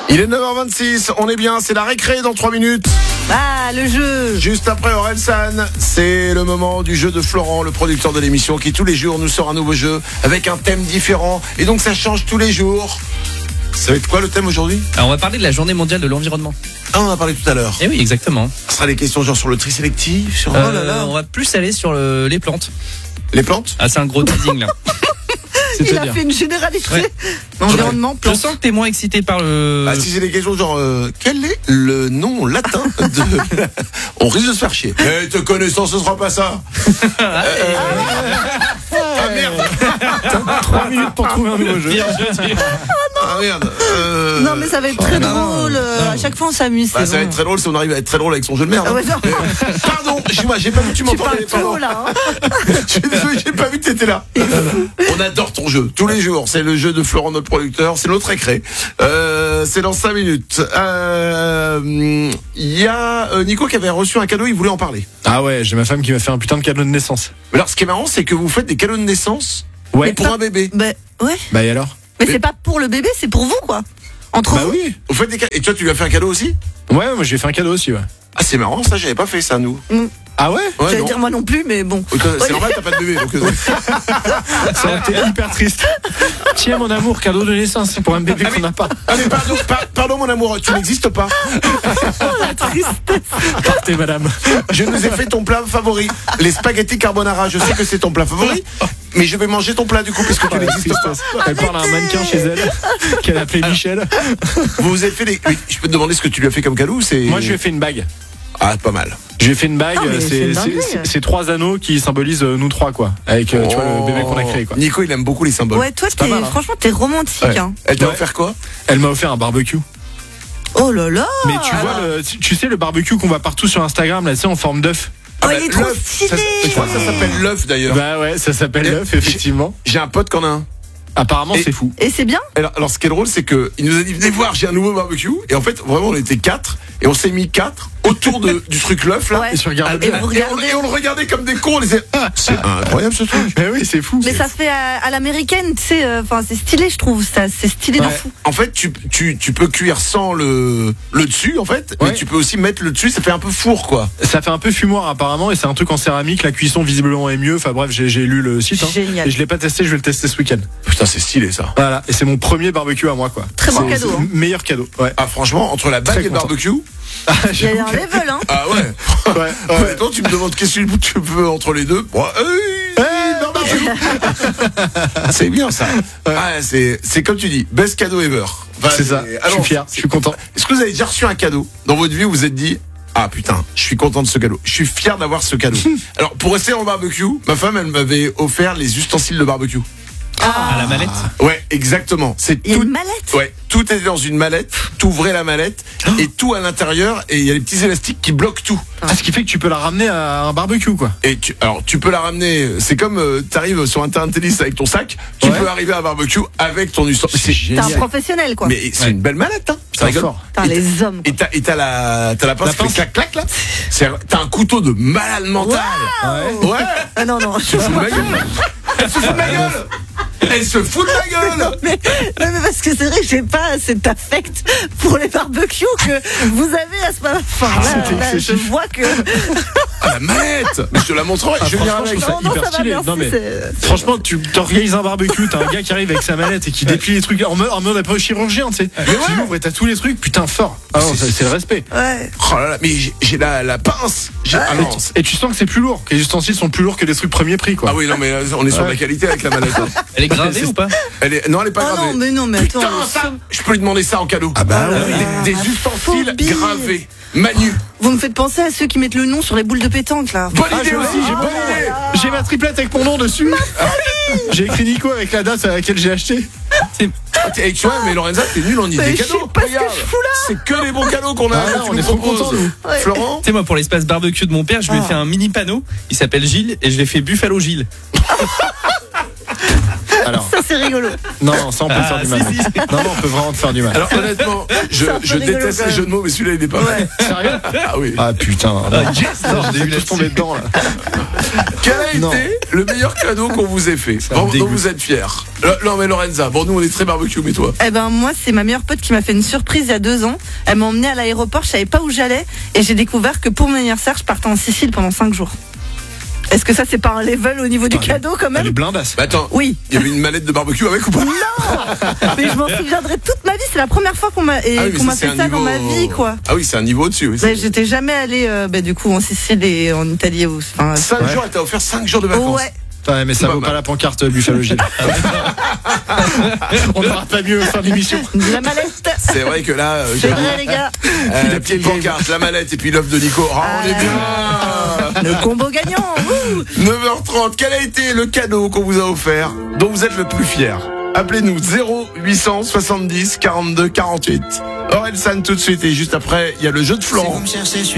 Il est 9h26, on est bien, c'est la récré dans 3 minutes. Ah, le jeu. Juste après Orelsan, c'est le moment du jeu de Florent, le producteur de l'émission, qui tous les jours nous sort un nouveau jeu avec un thème différent. Et donc ça change tous les jours. Ça va être quoi le thème aujourd'hui ? Alors on va parler de la journée mondiale de l'environnement. Ah, on en a parlé tout à l'heure. Eh oui, exactement. Ce sera des questions genre sur le tri sélectif, sur... On va plus aller sur les plantes. Les plantes ? Ah, c'est un gros teasing là. Il a fait une généralité. Ouais. Environnement, Je plantes. sens que t'es moins excité par le... Ah, si c'est des questions genre quel est le nom latin de... On risque de se faire chier. Te connaissant, ce sera pas ça. Ah merde. 3 minutes pour trouver un nouveau jeu. Ah merde. Non, mais ça va être très drôle. À chaque fois, on s'amuse. Bah, ça va être très drôle si on arrive à être très drôle avec son jeu de merde. Ah ouais, non. Pardon, excuse-moi, j'ai pas vu que tu Tu m'entendais. parles trop là. Hein. Je suis désolé, j'ai pas vu que t'étais là. On adore ton jeu, tous les jours. C'est le jeu de Florent, notre producteur. C'est notre récré. C'est dans 5 minutes. Il y a Nico qui avait reçu un cadeau, il voulait en parler. Ah ouais, j'ai ma femme qui m'a fait un putain de cadeau de naissance. Mais alors, ce qui est marrant, c'est que vous faites des cadeaux de naissance Ouais. pour un bébé. Bah, ouais. Bah et alors ? Mais c'est pas pour le bébé, c'est pour vous, quoi. Entre Bah vous. oui. Vous faites des cadeaux. Et toi, tu lui as fait un cadeau aussi ? Ouais, moi j'ai fait un cadeau aussi, ouais. Ah, c'est marrant, ça, j'avais pas fait ça, nous. Ah ouais ? Ouais, J'allais non. dire moi non plus, mais bon. C'est normal, t'as pas de bébé. Donc, Ça aurait été hyper triste. Tiens mon amour, cadeau de naissance pour un bébé qu'on n'a pas. Ah, mais pardon, mon amour, tu n'existes pas. Partez madame. Je nous ai fait ton plat favori, les spaghettis carbonara. Je sais que c'est ton plat favori, mais je vais manger ton plat du coup parce que tu Oh, la n'existes pas. tristesse. Elle parle à un mannequin chez elle qu'elle a appelé Michel. Vous vous êtes fait des... Oui, je peux te demander ce que tu lui as fait comme cadeau ou c'est... Moi je lui ai fait une bague. Ah, pas mal. Je lui ai fait une bague, Ah, mais c'est une dinguerie. c'est 3 anneaux qui symbolisent nous 3 quoi. Avec tu vois le bébé qu'on a créé quoi. Nico, il aime beaucoup les symboles. Ouais, toi, pas mal, hein. franchement, t'es romantique. Ouais. Hein. Elle t'a Ouais. offert quoi ? Elle m'a offert un barbecue. Oh là là. Mais tu vois tu sais le barbecue qu'on voit partout sur Instagram là, tu sais en forme d'œuf. Oh, il est trop l'œuf, stylé. Je crois que ça s'appelle l'œuf d'ailleurs. Bah ouais, ça s'appelle Et- l'œuf effectivement. J'ai un pote qui en a un. Apparemment Et- c'est fou. Et c'est bien. Alors, ce qui est drôle, c'est que il nous a dit venez voir, j'ai un nouveau barbecue. Et en fait, vraiment, on était 4 et on s'est mis 4 autour du truc l'œuf là. Ouais. Et tu regardes. Et vous regardez. Et on le regardait comme des cons. On disait c'est incroyable ce truc. Mais oui, c'est fou. Mais ça se fait à l'américaine, tu sais. Enfin, c'est stylé, je trouve. Ça, c'est stylé de Ouais. fou. En fait, tu peux cuire sans le dessus, en fait, mais Ouais. tu peux aussi mettre le dessus, ça fait un peu four, quoi. Ça fait un peu fumoir apparemment et c'est un truc en céramique, la cuisson visiblement est mieux, enfin bref j'ai lu le site Génial. et je l'ai pas testé, je vais le tester ce week-end. Putain, c'est stylé, ça. Voilà, et c'est mon premier barbecue à moi quoi. Très bon C'est- cadeau, c'est hein. le meilleur cadeau, ouais. Ah, franchement, entre la bague Très et le content. barbecue, Il y a un level, hein. ah ouais. Ouais, Honnêtement, tu me demandes qu'est-ce que tu veux entre les deux. Bon, barbecue. C'est bien, ça. Ah, c'est comme tu dis, best cadeau ever. Enfin, C'est ça, je alors, suis fier, je suis content. Est-ce que vous avez déjà reçu un cadeau dans votre vie où vous vous êtes dit ah putain, je suis content de ce cadeau. Je suis fier d'avoir ce cadeau. Alors pour rester en barbecue, ma femme elle m'avait offert les ustensiles de barbecue. À la mallette. Ouais, exactement. C'est Il y a tout. une mallette. Ouais, tout est dans une mallette. T'ouvrais la mallette et tout à l'intérieur et il y a les petits élastiques qui bloquent tout. Ah, ce qui fait que tu peux la ramener à un barbecue quoi. Et alors tu peux la ramener. C'est comme t'arrives sur un terrain de tennis avec ton sac. Tu Ouais. peux arriver à un barbecue avec ton ustensile. T'es un professionnel, quoi. Mais c'est une belle mallette, hein. Ça C'est rigole. fort. Putain, les hommes. Et t'as la pince La qui fait pince. clac clac là. T'as un couteau de malade mental. Ouais. Ah non, non. Elle se fout de ma gueule. Elle se fout de ma gueule. Elle se fout de ma gueule. Mais parce que c'est vrai que j'ai pas cet affect pour les barbecues que vous avez à ce moment. Enfin, là, je excessif. vois que. Ah, la mallette. Mais je te la montrerai. Je vais venir franchement, avec. je trouve ça Non, hyper ça va, stylé. merci, Non, mais c'est- franchement, tu t'organises un barbecue, t'as un gars qui arrive avec sa mallette et qui déplie les trucs en mode un peu chirurgien, tu sais. Tu l'ouvres et t'as tous les trucs, putain, fort. Ah non, c'est le respect. Ouais. Oh là là, mais j'ai la pince. Ah non. Et tu sens que c'est plus lourd, que les ustensiles sont plus lourds que des trucs premier prix quoi. Ah oui, non, mais là, on est sur de la qualité avec la mallette. Hein. Elle est gravée ou pas? Non, elle est pas Ah gravée. non, mais Putain, attends. ça, je peux lui demander ça en cadeau. Ah bah ouais. Des ustensiles phobie. gravés. Manu. Vous me faites penser à ceux qui mettent le nom sur les boules de pétanque, là. Bonne Ah, idée j'ai aussi, aussi, j'ai bonne idée. J'ai ma triplette avec mon nom dessus. J'ai écrit Nico avec la date à laquelle j'ai acheté. Et tu vois, mais Lorenza, t'es nul en idée Mais je cadeaux. sais pas ce que Regarde, je fous là. c'est que les bons cadeaux qu'on a. Ah non, tu on nous est trop proposes. contents, nous. Ouais. Florent. Tu sais, moi, pour l'espace barbecue de mon père, je lui ai fait un mini panneau. Il s'appelle Gilles et je l'ai fait Buffalo Gilles. Alors, Ça, c'est rigolo. non, ça on peut te faire du mal. Non, on peut vraiment te faire du mal. Alors honnêtement, je rigolo, déteste quand les même. jeux de mots, mais celui-là il est pas mal. Sérieux? Ah oui. Ah putain. Non, j'ai eu tous tombé dedans là. Quel a Non. été le meilleur cadeau qu'on vous ait fait, me dont dégoûte. vous êtes fiers? Non mais Lorenza, bon nous on est très barbecue, mais toi? Eh ben moi, c'est ma meilleure pote qui m'a fait une surprise il y a 2 ans. Elle m'a emmenée à l'aéroport, je savais pas où j'allais, et j'ai découvert que pour mon anniversaire, je partais en Sicile pendant 5 jours. Est-ce que ça, c'est pas un level au niveau du cadeau quand Elle est même? blindasse. Bah attends, Oui. il y avait une mallette de barbecue avec ou pas? Mais je m'en souviendrai toute ma vie. C'est la première fois qu'on m'a Ah oui, mais qu'on m'a c'est fait un ça dans niveau- ma vie, quoi. Ah oui, c'est un niveau au-dessus. Oui, Bah, j'étais jamais allée du coup en Sicile et en Italie. Enfin, 5 jours, elle t'a offert 5 jours de vacances. ouais. Ouais, mais ça Pas vaut mal. pas la pancarte Buffalo Gilles. On n'aura pas mieux fin d'émission. La mallette. C'est vrai que là, C'est j'avoue, vrai, les gars. la petite pancarte, la mallette et puis l'œuf de Nico. Oh, on est bien. Le combo gagnant. Wouh. 9h30, quel a été le cadeau qu'on vous a offert, dont vous êtes le plus fier? Appelez-nous 0870 42 48. Orelsan tout de suite, et juste après, il y a le jeu de Florent.